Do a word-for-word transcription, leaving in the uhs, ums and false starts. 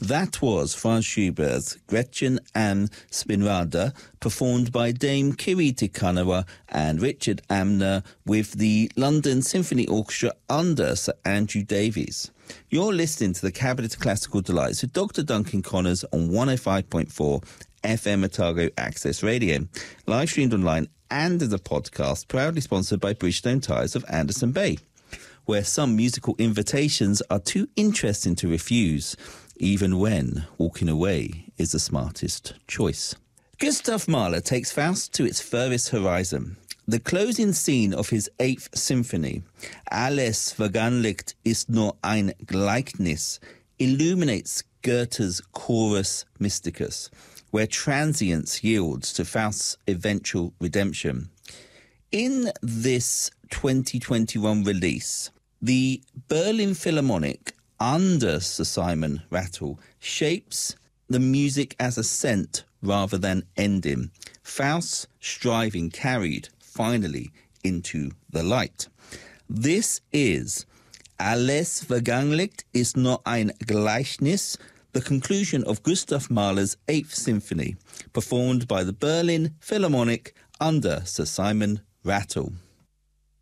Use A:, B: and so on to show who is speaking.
A: That was Franz Schubert's Gretchen and Spinrada, performed by Dame Kiri Te Kanawa and Richard Amner with the London Symphony Orchestra under Sir Andrew Davies. You're listening to the Cabinet of Classical Delights with Doctor Duncan Connors on one oh five point four F M Otago Access Radio, live streamed online and as a podcast, proudly sponsored by Bridgestone Tyres of Anderson Bay, where some musical invitations are too interesting to refuse, even when walking away is the smartest choice. Gustav Mahler takes Faust to its furthest horizon. The closing scene of his Eighth Symphony, Alles Vergangenheit ist nur ein Gleichnis, illuminates Goethe's Chorus Mysticus, where transience yields to Faust's eventual redemption. In this twenty twenty-one release, the Berlin Philharmonic, under Sir Simon Rattle, shapes the music as ascent rather than ending. Faust's striving carried, finally, into the light. This is Alles Vergangenheit ist nur ein Gleichnis, the conclusion of Gustav Mahler's Eighth Symphony, performed by the Berlin Philharmonic under Sir Simon Rattle.